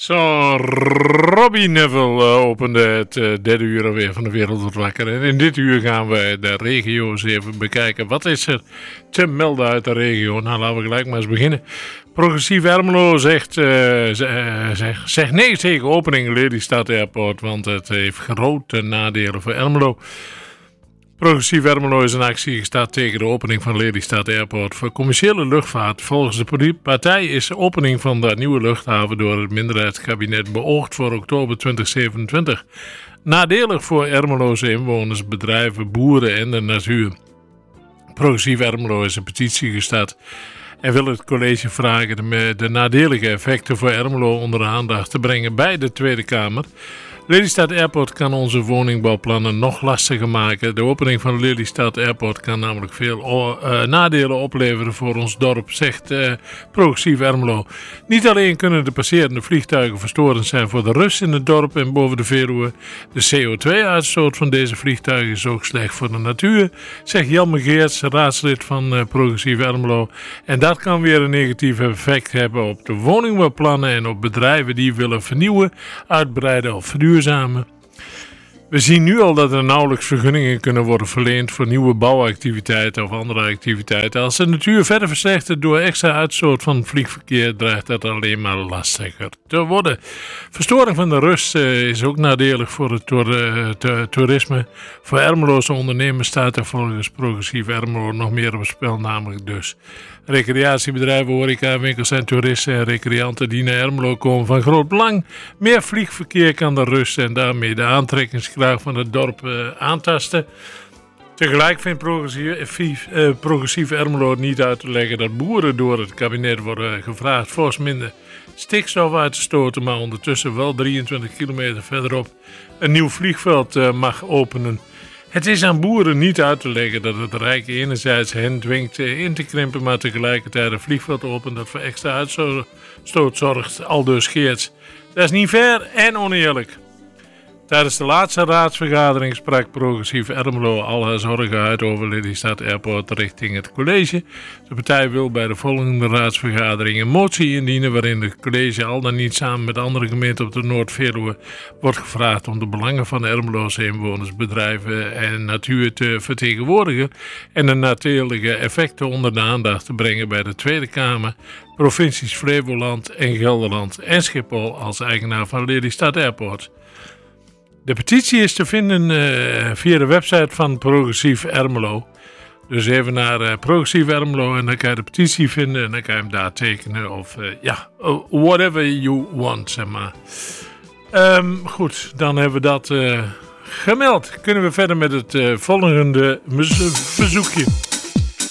Zo, Robbie Neville opende het derde uur alweer van de Wereld wordt wakker. En in dit uur gaan we de regio's even bekijken. Wat is er te melden uit de regio? Nou, laten we gelijk maar eens beginnen. Progressief Ermelo zegt nee tegen opening Lelystad Airport, want het heeft grote nadelen voor Ermelo. Progressief Ermelo is in actie gestart tegen de opening van Lelystad Airport voor commerciële luchtvaart. Volgens de partij is de opening van de nieuwe luchthaven door het minderheidskabinet beoogd voor oktober 2027. Nadelig voor Ermeloze inwoners, bedrijven, boeren en de natuur. Progressief Ermelo is een petitie gestart en wil het college vragen de nadelige effecten voor Ermelo onder de aandacht te brengen bij de Tweede Kamer. Lelystad Airport kan onze woningbouwplannen nog lastiger maken. De opening van Lelystad Airport kan namelijk veel nadelen opleveren voor ons dorp, zegt Progressief Ermelo. Niet alleen kunnen de passerende vliegtuigen verstorend zijn voor de rust in het dorp en boven de Veluwe. De CO2-uitstoot van deze vliegtuigen is ook slecht voor de natuur, zegt Jan Geerts, raadslid van Progressief Ermelo. En dat kan weer een negatief effect hebben op de woningbouwplannen en op bedrijven die willen vernieuwen, uitbreiden of verduurzamen. We zien nu al dat er nauwelijks vergunningen kunnen worden verleend voor nieuwe bouwactiviteiten of andere activiteiten. Als de natuur verder verslechtert door extra uitstoot van het vliegverkeer, dreigt dat alleen maar lastiger te worden. Verstoring van de rust is ook nadelig voor het toerisme. Voor Ermeloze ondernemers staat er volgens Progressief Ermelo nog meer op het spel, namelijk dus recreatiebedrijven, horeca, winkels en toeristen en recreanten die naar Ermelo komen van groot belang. Meer vliegverkeer kan de rust en daarmee de aantrekkingskracht van het dorp aantasten. Tegelijk vindt Progressief Ermelo het niet uit te leggen dat boeren door het kabinet worden gevraagd fors minder stikstof uit te stoten, maar ondertussen wel 23 kilometer verderop een nieuw vliegveld mag openen. Het is aan boeren niet uit te leggen dat het Rijk enerzijds hen dwingt in te krimpen, maar tegelijkertijd een vliegveld opent dat voor extra uitstoot zorgt, aldus Geerts. Dat is niet fair en oneerlijk. Tijdens de laatste raadsvergadering sprak Progressief Ermelo al haar zorgen uit over Lelystad Airport richting het college. De partij wil bij de volgende raadsvergadering een motie indienen waarin het college al dan niet samen met andere gemeenten op de Noord-Veluwe wordt gevraagd om de belangen van Ermeloze inwoners, bedrijven en natuur te vertegenwoordigen en de nadelige effecten onder de aandacht te brengen bij de Tweede Kamer, provincies Flevoland en Gelderland en Schiphol als eigenaar van Lelystad Airport. De petitie is te vinden via de website van Progressief Ermelo. Dus even naar Progressief Ermelo en dan kan je de petitie vinden en dan kan je hem daar tekenen of whatever you want, zeg maar. Goed, dan hebben we dat gemeld. Kunnen we verder met het volgende bezoekje.